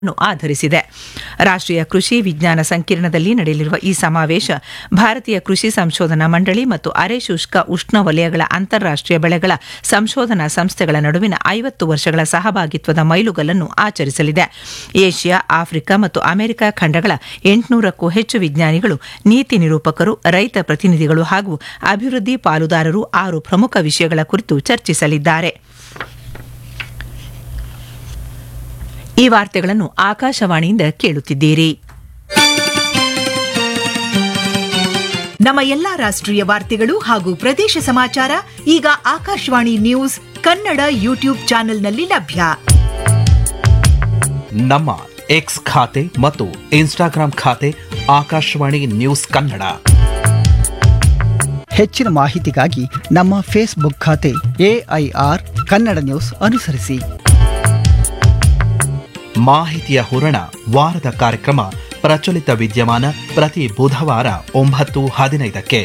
ಆಧರಿಸಿದೆ. ರಾಷ್ಟ್ರೀಯ ಕೃಷಿ ವಿಜ್ಞಾನ ಸಂಕಿರಣದಲ್ಲಿ ನಡೆಯಲಿರುವ ಈ ಸಮಾವೇಶ ಭಾರತೀಯ ಕೃಷಿ ಸಂಶೋಧನಾ ಮಂಡಳಿ ಮತ್ತು ಅರೆಶುಷ್ಕ ಉಷ್ಣವಲಯಗಳ ಅಂತಾರಾಷ್ಟ್ರೀಯ ಬೆಳೆಗಳ ಸಂಶೋಧನಾ ಸಂಸ್ಥೆಗಳ ನಡುವಿನ 50 ವರ್ಷಗಳ ಸಹಭಾಗಿತ್ವದ ಮೈಲುಗಲ್ಲನ್ನು ಆಚರಿಸಲಿದೆ. ಏಷ್ಯಾ, ಆಫ್ರಿಕಾ ಮತ್ತು ಅಮೆರಿಕ ಖಂಡಗಳ 800ಕ್ಕೂ ಹೆಚ್ಚು ವಿಜ್ಞಾನಿಗಳು, ನೀತಿ ನಿರೂಪಕರು, ರೈತ ಪ್ರತಿನಿಧಿಗಳು ಹಾಗೂ ಅಭಿವೃದ್ಧಿ ಪಾಲುದಾರರು 6 ಪ್ರಮುಖ ವಿಷಯಗಳ ಕುರಿತು ಚರ್ಚಿಸಲಿದ್ದಾರೆ. ಈ ವಾರ್ತೆಗಳನ್ನು ಆಕಾಶವಾಣಿಯಿಂದ ಕೇಳುತ್ತಿದ್ದೀರಿ. ನಮ್ಮ ಎಲ್ಲಾ ರಾಷ್ಟ್ರೀಯ ವಾರ್ತೆಗಳು ಹಾಗೂ ಪ್ರದೇಶ ಸಮಾಚಾರ ಈಗ ಆಕಾಶವಾಣಿ ನ್ಯೂಸ್ ಕನ್ನಡ ಯೂಟ್ಯೂಬ್ ಚಾನೆಲ್ನಲ್ಲಿ ಲಭ್ಯ. ನಮ್ಮ ಎಕ್ಸ್ ಖಾತೆ ಮತ್ತು ಇನ್ಸ್ಟಾಗ್ರಾಂ ಖಾತೆ ಆಕಾಶವಾಣಿ ನ್ಯೂಸ್ ಕನ್ನಡ. ಹೆಚ್ಚಿನ ಮಾಹಿತಿಗಾಗಿ ನಮ್ಮ ಫೇಸ್ಬುಕ್ ಖಾತೆ AIR ಕನ್ನಡ ನ್ಯೂಸ್ ಅನುಸರಿಸಿ. ಮಾಹಿತಿಯ ಹೂರಣ ವಾರದ ಕಾರ್ಯಕ್ರಮ ಪ್ರಚಲಿತ ವಿದ್ಯಮಾನ ಪ್ರತಿ ಬುಧವಾರ 9:15ಕ್ಕೆ.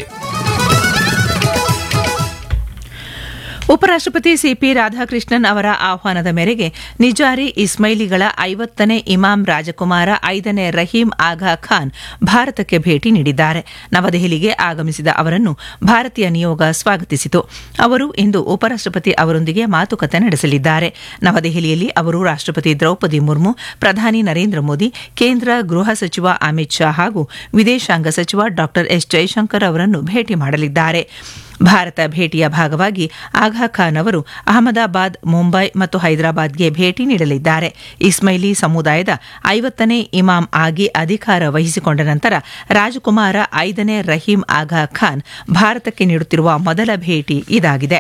ಉಪರಾಷ್ಟ್ರಪತಿ ಸಿಪಿ ರಾಧಾಕೃಷ್ಣನ್ ಅವರ ಆಹ್ವಾನದ ಮೇರೆಗೆ ನಿಜಾರಿ ಇಸ್ಮೈಲಿಗಳ 50ನೇ ಇಮಾಮ್ ರಾಜಕುಮಾರ 5ನೇ ರಹೀಂ ಆಗಾ ಖಾನ್ ಭಾರತಕ್ಕೆ ಭೇಟಿ ನೀಡಿದ್ದಾರೆ. ನವದೆಹಲಿಗೆ ಆಗಮಿಸಿದ ಅವರನ್ನು ಭಾರತೀಯ ನಿಯೋಗ ಸ್ವಾಗತಿಸಿತು. ಅವರು ಇಂದು ಉಪರಾಷ್ಟ್ರಪತಿ ಅವರೊಂದಿಗೆ ಮಾತುಕತೆ ನಡೆಸಲಿದ್ದಾರೆ. ನವದೆಹಲಿಯಲ್ಲಿ ಅವರು ರಾಷ್ಟ್ರಪತಿ ದ್ರೌಪದಿ ಮುರ್ಮು, ಪ್ರಧಾನಿ ನರೇಂದ್ರ ಮೋದಿ, ಕೇಂದ್ರ ಗೃಹ ಸಚಿವ ಅಮಿತ್ ಶಾ ಹಾಗೂ ವಿದೇಶಾಂಗ ಸಚಿವ ಡಾ ಎಸ್ ಜೈಶಂಕರ್ ಅವರನ್ನು ಭೇಟಿ ಮಾಡಲಿದ್ದಾರೆ. ಭಾರತ ಭೇಟಿಯ ಭಾಗವಾಗಿ ಆಗಾ ಖಾನ್ ಅವರು ಅಹಮದಾಬಾದ್, ಮುಂಬೈ ಮತ್ತು ಹೈದರಾಬಾದ್ಗೆ ಭೇಟಿ ನೀಡಲಿದ್ದಾರೆ. ಇಸ್ಮೈಲಿ ಸಮುದಾಯದ 50ನೇ ಇಮಾಮ್ ಆಗಿ ಅಧಿಕಾರ ವಹಿಸಿಕೊಂಡ ನಂತರ ರಾಜಕುಮಾರ 5ನೇ ರಹೀಂ ಆಗಾ ಖಾನ್ ಭಾರತಕ್ಕೆ ನೀಡುತ್ತಿರುವ ಮೊದಲ ಭೇಟಿ ಇದಾಗಿದೆ.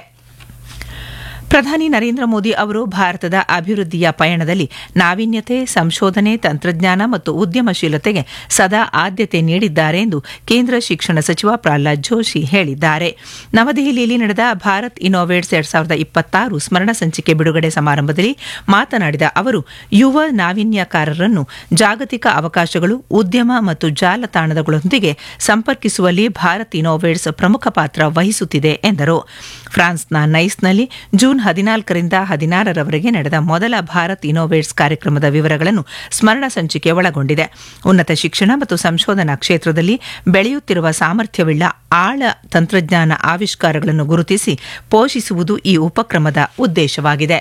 ಪ್ರಧಾನಿ ನರೇಂದ್ರ ಮೋದಿ ಅವರು ಭಾರತದ ಅಭಿವೃದ್ಧಿಯ ಪಯಣದಲ್ಲಿ ನಾವೀನ್ಯತೆ, ಸಂಶೋಧನೆ, ತಂತ್ರಜ್ಞಾನ ಮತ್ತು ಉದ್ಯಮಶೀಲತೆಗೆ ಸದಾ ಆದ್ಯತೆ ನೀಡಿದ್ದಾರೆ ಎಂದು ಕೇಂದ್ರ ಶಿಕ್ಷಣ ಸಚಿವ ಪ್ರಹ್ಲಾದ್ ಜೋಶಿ ಹೇಳಿದ್ದಾರೆ. ನವದೆಹಲಿಯಲ್ಲಿ ನಡೆದ ಭಾರತ್ ಇನ್ನೋವೇಟ್ಸ್ 2026 ಸ್ಮರಣ ಸಂಚಿಕೆ ಬಿಡುಗಡೆ ಸಮಾರಂಭದಲ್ಲಿ ಮಾತನಾಡಿದ ಅವರು, ಯುವ ನಾವೀನ್ಯಕಾರರನ್ನು ಜಾಗತಿಕ ಅವಕಾಶಗಳು, ಉದ್ಯಮ ಮತ್ತು ಜಾಲತಾಣಗಳೊಂದಿಗೆ ಸಂಪರ್ಕಿಸುವಲ್ಲಿ ಭಾರತ್ ಇನ್ನೋವೇಟ್ಸ್ ಪ್ರಮುಖ ಪಾತ್ರ ವಹಿಸುತ್ತಿದೆ ಎಂದರು. ಫ್ರಾನ್ಸ್ನ ನೈಸ್ನಲ್ಲಿ ಜೂನ್ 14ರಿಂದ 16ರವರೆಗೆ ನಡೆದ ಮೊದಲ ಭಾರತ್ ಇನ್ನೋವೇಟ್ಸ್ ಕಾರ್ಯಕ್ರಮದ ವಿವರಗಳನ್ನು ಸ್ಮರಣ ಸಂಚಿಕೆ ಒಳಗೊಂಡಿದೆ. ಉನ್ನತ ಶಿಕ್ಷಣ ಮತ್ತು ಸಂಶೋಧನಾ ಕ್ಷೇತ್ರದಲ್ಲಿ ಬೆಳೆಯುತ್ತಿರುವ ಸಾಮರ್ಥ್ಯವುಳ್ಳ ಆಳ ತಂತ್ರಜ್ಞಾನ ಆವಿಷ್ಕಾರಗಳನ್ನು ಗುರುತಿಸಿ ಪೋಷಿಸುವುದು ಈ ಉಪಕ್ರಮದ ಉದ್ದೇಶವಾಗಿದೆ.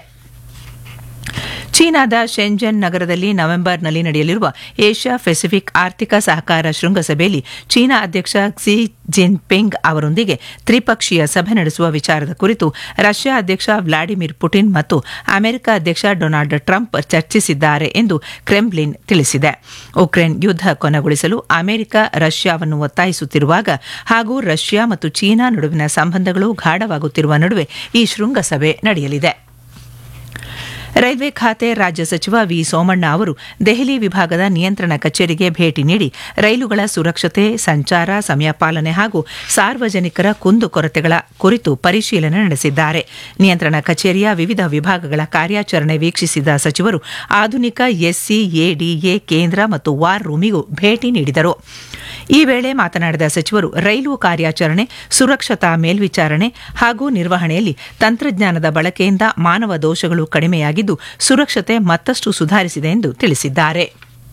ಚೀನಾದ ಶೆಂಜನ್ ನಗರದಲ್ಲಿ ನವೆಂಬರ್ನಲ್ಲಿ ನಡೆಯಲಿರುವ ಏಷ್ಯಾ ಪೆಸಿಫಿಕ್ ಆರ್ಥಿಕ ಸಹಕಾರ ಶೃಂಗಸಭೆಯಲ್ಲಿ ಚೀನಾ ಅಧ್ಯಕ್ಷ ಕ್ಸಿ ಜಿನ್ಪಿಂಗ್ ಅವರೊಂದಿಗೆ ತ್ರಿಪಕ್ಷೀಯ ಸಭೆ ನಡೆಸುವ ವಿಚಾರದ ಕುರಿತು ರಷ್ಯಾ ಅಧ್ಯಕ್ಷ ವ್ಲಾಡಿಮಿರ್ ಪುಟಿನ್ ಮತ್ತು ಅಮೆರಿಕ ಅಧ್ಯಕ್ಷ ಡೊನಾಲ್ಡ್ ಟ್ರಂಪ್ ಚರ್ಚಿಸಿದ್ದಾರೆ ಎಂದು ಕ್ರೆಮ್ಲಿನ್ ತಿಳಿಸಿದೆ. ಉಕ್ರೇನ್ ಯುದ್ಧ ಕೊನೆಗೊಳಿಸಲು ಅಮೆರಿಕ ರಷ್ಯಾವನ್ನು ಒತ್ತಾಯಿಸುತ್ತಿರುವಾಗ ಹಾಗೂ ರಷ್ಯಾ ಮತ್ತು ಚೀನಾ ನಡುವಿನ ಸಂಬಂಧಗಳು ಗಾಢವಾಗುತ್ತಿರುವ ನಡುವೆ ಈ ಶೃಂಗಸಭೆ ನಡೆಯಲಿದೆ. ರೈಲ್ವೆ ಖಾತೆ ರಾಜ್ಯ ಸಚಿವ ವಿ ಸೋಮಣ್ಣ ಅವರು ದೆಹಲಿ ವಿಭಾಗದ ನಿಯಂತ್ರಣ ಕಚೇರಿಗೆ ಭೇಟಿ ನೀಡಿ ರೈಲುಗಳ ಸುರಕ್ಷತೆ, ಸಂಚಾರ, ಸಮಯ ಪಾಲನೆ ಹಾಗೂ ಸಾರ್ವಜನಿಕರ ಕುಂದುಕೊರತೆಗಳ ಕುರಿತು ಪರಿಶೀಲನೆ ನಡೆಸಿದ್ದಾರೆ. ನಿಯಂತ್ರಣ ಕಚೇರಿಯ ವಿವಿಧ ವಿಭಾಗಗಳ ಕಾರ್ಯಾಚರಣೆ ವೀಕ್ಷಿಸಿದ ಸಚಿವರು ಆಧುನಿಕ SCADA ಕೇಂದ್ರ ಮತ್ತು ವಾರ್ ರೂಮಿಗೂ ಭೇಟಿ ನೀಡಿದರು. ಈ ವೇಳೆ ಮಾತನಾಡಿದ ಸಚಿವರು, ರೈಲು ಕಾರ್ಯಾಚರಣೆ, ಸುರಕ್ಷತಾ ಮೇಲ್ವಿಚಾರಣೆ ಹಾಗೂ ನಿರ್ವಹಣೆಯಲ್ಲಿ ತಂತ್ರಜ್ಞಾನದ ಬಳಕೆಯಿಂದ ಮಾನವ ದೋಷಗಳು ಕಡಿಮೆಯಾಗಿದ್ದು ಸುರಕ್ಷತೆ ಮತ್ತಷ್ಟು ಸುಧಾರಿಸಿದೆ ಎಂದು ತಿಳಿಸಿದ್ದಾರೆ.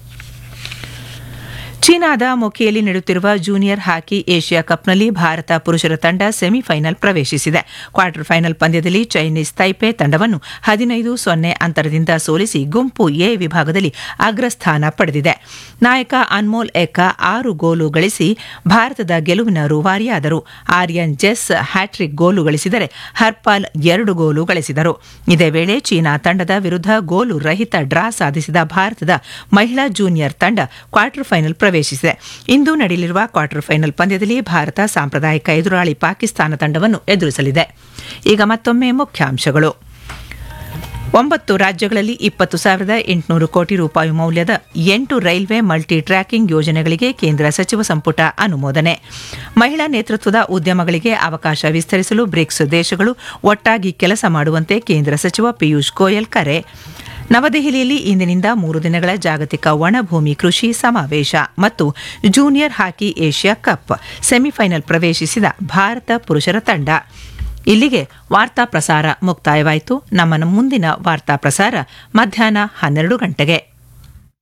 ಚೀನಾದ ಮೊಕಿಯಲ್ಲಿ ನಡೆಯುತ್ತಿರುವ ಜೂನಿಯರ್ ಹಾಕಿ ಏಷ್ಯಾ ಕಪ್ನಲ್ಲಿ ಭಾರತ ಪುರುಷರ ತಂಡ ಸೆಮಿಫೈನಲ್ ಪ್ರವೇಶಿಸಿದೆ. ಕ್ವಾರ್ಟರ್ ಫೈನಲ್ ಪಂದ್ಯದಲ್ಲಿ ಚೈನೀಸ್ ತೈಪೆ ತಂಡವನ್ನು 15-0 ಅಂತರದಿಂದ ಸೋಲಿಸಿ ಗುಂಪು ಎ ವಿಭಾಗದಲ್ಲಿ ಅಗ್ರಸ್ಥಾನ ಪಡೆದಿದೆ. ನಾಯಕ ಅನ್ಮೋಲ್ ಎಕ್ಕಾ 6 ಗೋಲು ಗಳಿಸಿ ಭಾರತದ ಗೆಲುವಿನ ರೂವಾರಿಯಾದರು. ಆರ್ಯನ್ ಜೆಸ್ ಹ್ಯಾಟ್ರಿಕ್ ಗೋಲು ಗಳಿಸಿದರೆ ಹರ್ಪಾಲ್ 2 ಗೋಲು ಗಳಿಸಿದರು. ಇದೇ ವೇಳೆ ಚೀನಾ ತಂಡದ ವಿರುದ್ಧ ಗೋಲು ರಹಿತ ಡ್ರಾ ಸಾಧಿಸಿದ ಭಾರತದ ಮಹಿಳಾ ಜೂನಿಯರ್ ತಂಡ ಕ್ವಾರ್ಟರ್ ಫೈನಲ್ ಪ್ರವೇಶಿಸಿದೆ. ಇಂದು ನಡೆಯಲಿರುವ ಕ್ವಾರ್ಟರ್ ಫೈನಲ್ ಪಂದ್ಯದಲ್ಲಿ ಭಾರತ ಸಾಂಪ್ರದಾಯಿಕ ಎದುರಾಳಿ ಪಾಕಿಸ್ತಾನ ತಂಡವನ್ನು ಎದುರಿಸಲಿದೆ. ಈಗ ಮತ್ತೊಮ್ಮೆ ಮುಖ್ಯಾಂಶಗಳು. 9 ರಾಜ್ಯಗಳಲ್ಲಿ 20,800 ಕೋಟಿ ರೂಪಾಯಿ ಮೌಲ್ಯದ 8 ರೈಲ್ವೆ ಮಲ್ಟಿ ಟ್ರ್ಯಾಕಿಂಗ್ ಯೋಜನೆಗಳಿಗೆ ಕೇಂದ್ರ ಸಚಿವ ಸಂಪುಟ ಅನುಮೋದನೆ. ಮಹಿಳಾ ನೇತೃತ್ವದ ಉದ್ಯಮಗಳಿಗೆ ಅವಕಾಶ ವಿಸ್ತರಿಸಲು ಬ್ರಿಕ್ಸ್ ದೇಶಗಳು ಒಟ್ಟಾಗಿ ಕೆಲಸ ಮಾಡುವಂತೆ ಕೇಂದ್ರ ಸಚಿವ ಪಿಯೂಷ್ ಗೋಯಲ್ ಕರೆ. ನವದೆಹಲಿಯಲ್ಲಿ ಇಂದಿನಿಂದ 3 ದಿನಗಳ ಜಾಗತಿಕ ಒಣಭೂಮಿ ಕೃಷಿ ಸಮಾವೇಶ ಮತ್ತು junior hockey Asia cup semifinal ಪ್ರವೇಶಿಸಿದ ಭಾರತ ಪುರುಷರ ತಂಡ. ಇಲ್ಲಿಗೆ ವಾರ್ತಾ ಪ್ರಸಾರ ಮುಕ್ತಾಯವಾಯಿತು. ನಮ್ಮ ಮುಂದಿನ ವಾರ್ತಾ ಪ್ರಸಾರ ಮಧ್ಯಾಹ್ನ 12 ಗಂಟೆಗೆ.